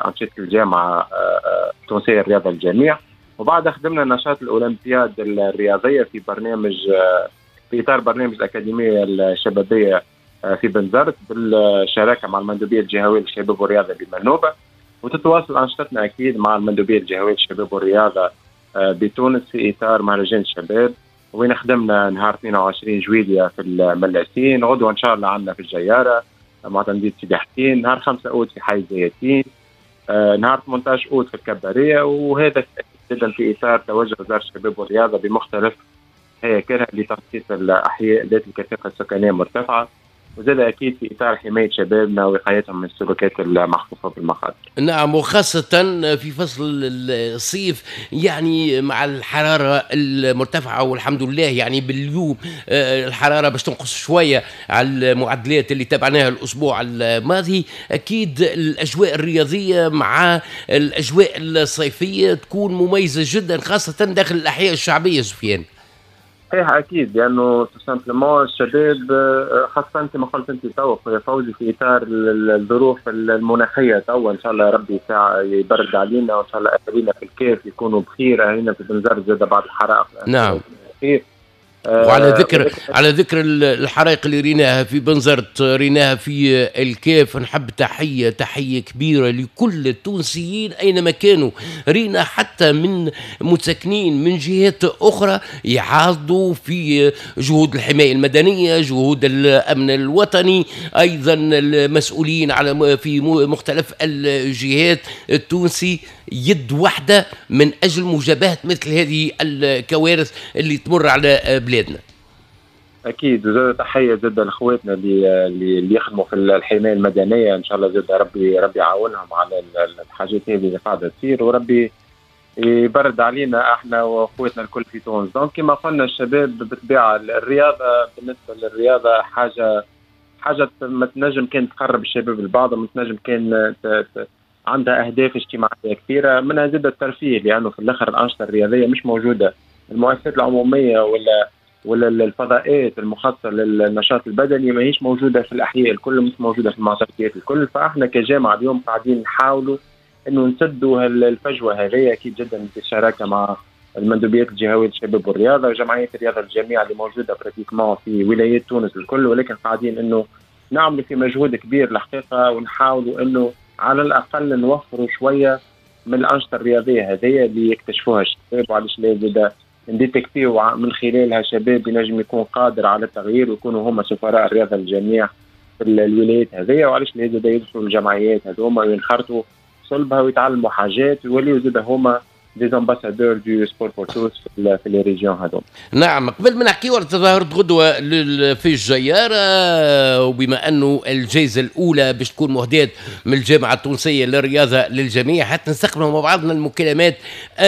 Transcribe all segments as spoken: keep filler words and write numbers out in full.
أنشطة الجامعة التونسية للرياضة للجميع. وبعد خدمنا نشاط الأولمبياد الرياضية في برنامج في إطار برنامج الأكاديمية الشبابية في بنزرت بالشراكة مع المندوبية الجهوية للشباب والرياضة بمنوبة. وتتواصل أنشطتنا أكيد مع المندوبية الجهوية للشباب والرياضة بتونس في إطار مهرجان الشباب، وين خدمنا نهار اثنين وعشرين جويلية في الملاسين، غدوة إن شاء الله عندنا في الجيارة مع تنظيم سيدي حسين، نهار خمسة أوت في حي زيتين، آه نهار ثمانية عشر أوت في الكبارية. وهذا جدا في إطار توجه وزارة الشباب والرياضة بمختلف هياكلها لتخصيص الأحياء ذات الكثافة السكانية مرتفعة، وزاد أكيد في إطار حماية شبابنا ووقايتهم من السلوكات المحفوفة بالمخاطر. نعم، وخاصة في فصل الصيف يعني مع الحرارة المرتفعة، والحمد لله يعني باليوم الحرارة باش تنقص شوية على المعدلات اللي تابعناها الأسبوع الماضي. أكيد الأجواء الرياضية مع الأجواء الصيفية تكون مميزة جدا، خاصة داخل الأحياء الشعبية. سفيان صحيح اكيد، لانه سامبلومون الشباب خاصه انت ما قلت انت تو يا فوزي في اطار الظروف المناخيه تو ان شاء الله ربي ساعه يبرد علينا، وان شاء الله اهالينا في الكيف يكونوا بخير، اهالينا في بنزرت زاد بعد الحرائق نعم بخير. وعلى ذكر على ذكر الحرائق اللي ريناها في بنزرت، ريناها في الكيف، نحب تحية تحية كبيرة لكل التونسيين أينما كانوا. رينا حتى من متسكنين من جهات أخرى يعاضوا في جهود الحماية المدنية، جهود الأمن الوطني، أيضا المسؤولين على في مختلف الجهات التونسي يد واحدة من أجل مجابهة مثل هذه الكوارث اللي تمر على بلادنا. أكيد، وزاد تحية زاد لأخواتنا اللي اللي يخدموا في الحماية المدنية، إن شاء الله زاد ربي ربي يعاونهم على الحاجات هذه اللي قاعدة تصير، وربي يبرد علينا احنا واخواتنا الكل في تونس. دونك كما قلنا الشباب بالطبيعة الرياضة بالنسبة للرياضة حاجة حاجة ما تنجم كان تقرب الشباب لبعض، ما تنجم كان عندها أهداف اجتماعية كثيرة، منها زاد الترفيه، لأنه في الآخر الأنشطة الرياضية مش موجودة، المؤسسات العمومية ولا ولا الفضاءات المخصصة للنشاط البدني ما هيش موجودة في الأحياء الكل، مش موجودة في المعتقدات الكل. فإحنا كجامعة اليوم قاعدين نحاولوا إنه نسدوا الفجوة هذه، أكيد جدا بالشراكة مع المندوبيات الجهوية للشباب والرياضة وجمعية الرياضة الجميع اللي موجودة براتيكمون في ولايات تونس الكل، ولكن قاعدين إنه نعملوا في مجهود كبير الحقيقة، ونحاولوا إنه على الأقل نوفروا شوية من الأنشطة الرياضية هذه اللي يكتشفوها الشباب، وعلاش لا زاد نديتكتيو من خلالها شباب ينجم يكون قادر على التغيير ويكونوا هم سفراء الرياضة للجميع في الولايات هذه، وعلاش لا زاد يدخلوا الجمعيات هذوما وينخرطوا صلبها ويتعلموا حاجات ويوليوا زاد هما دي امباسادور دو سبور بور توس في لي ريجيون هذوما. نعم، قبل ما نحكيو على تظاهرة غدوة في الجيارة، وبما انه الجائزة الأولى باش تكون مهداة من الجامعة التونسية للرياضة للجميع، حتى نستقبلوا مع بعضنا المكالمات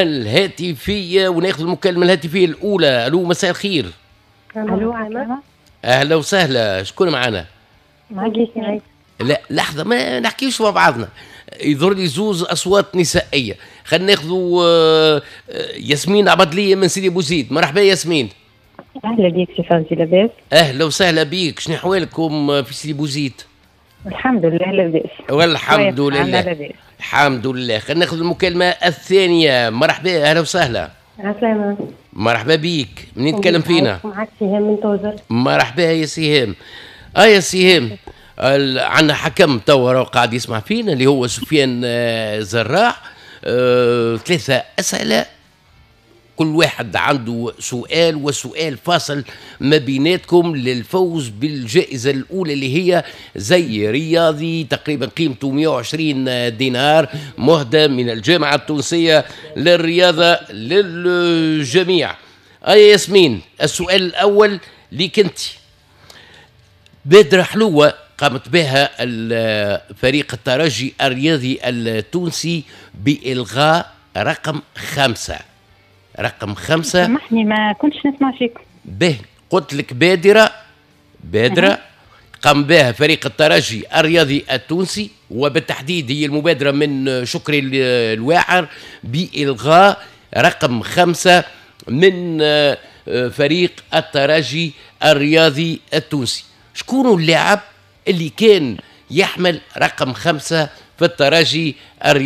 الهاتفية وناخذ المكالمة الهاتفية الأولى. ألو، مساء الخير. ألو عامة. أهلا وسهلا، شكون معنا؟ معاكي سعيد. لا لحظة، ما نحكيوش مع بعضنا، يظهر لي زوز أصوات نسائية. خلينا ناخذوا ياسمين عبدلية من سيدي بوزيد. مرحبا ياسمين. أهلا بيك سي فوزي، لاباس؟ أهلا وسهلا بيك، شنو أحوالكم في سيدي بوزيد؟ الحمد لله لاباس. والحمد لله الحمد لله. خلينا ناخذ المكالمة الثانية. مرحبا، أهلا وسهلا. عسلامة. مرحبا بيك، منين تكلم فينا؟ معك سهام من توزر. مرحبا يا سهام. اه يا سهام، عندنا حكم توا قاعد يسمع فينا اللي هو سفيان زراح. أه ثلاثة أسئلة، كل واحد عنده سؤال وسؤال فاصل ما بيناتكم للفوز بالجائزة الأولى اللي هي زي رياضي تقريبا قيمته مئة وعشرين دينار مهدى من الجامعة التونسية للرياضة للجميع. أي ياسمين، السؤال الأول ليك أنت. بادرة حلوة قامت بها فريق الترجي الرياضي التونسي بإلغاء رقم خمسة. رقم خمسة، سامحني ما كنتش نسمع فيك. به قلت لك بادرة بادرة قام بها فريق الترجي الرياضي التونسي، وبالتحديد هي المبادرة من شكري الواعر بإلغاء رقم خمسة من فريق الترجي الرياضي التونسي. شكون اللاعب اللي كان يحمل رقم خمسة في الترجي الرياضي؟